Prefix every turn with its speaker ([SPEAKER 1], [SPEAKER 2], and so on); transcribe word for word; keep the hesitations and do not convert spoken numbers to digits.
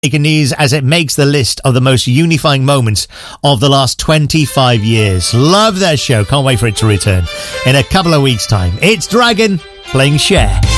[SPEAKER 1] Knees as it makes the list of the most unifying moments of the last twenty-five years. Love their show. Can't wait for it to return in a couple of weeks' time. It's Dragon playing Cher.